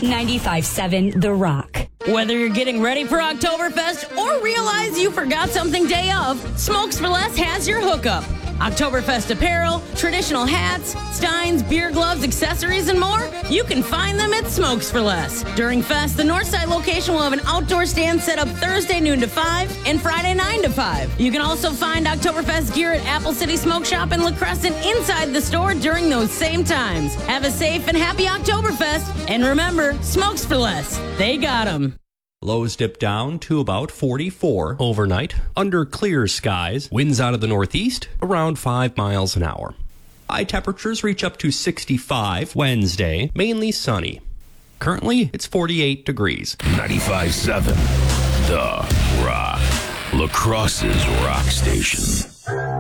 95.7 The Rock. Whether you're getting ready for Oktoberfest or realize you forgot something day of, Smokes for Less has your hookup. Oktoberfest apparel, traditional hats, steins, beer gloves, accessories, and more, you can find them at Smokes for Less. During Fest, the Northside location will have an outdoor stand set up Thursday noon to 5 and Friday 9 to 5. You can also find Oktoberfest gear at Apple City Smoke Shop in La Crescent inside the store during those same times. Have a safe and happy Oktoberfest. And remember, Smokes for Less. They got 'em. Lows dip down to about 44 overnight, under clear skies, winds out of the northeast, around 5 miles an hour. High temperatures reach up to 65 Wednesday, mainly sunny. Currently, it's 48 degrees. 95.7 The Rock, La Crosse's rock station.